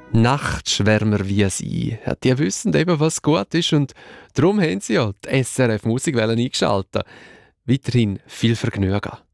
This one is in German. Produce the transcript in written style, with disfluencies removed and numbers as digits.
Nachtschwärmer wie sie. Ja, die wissen eben, was gut ist und darum haben sie ja die SRF Musikwelle eingeschaltet. Weiterhin viel Vergnügen.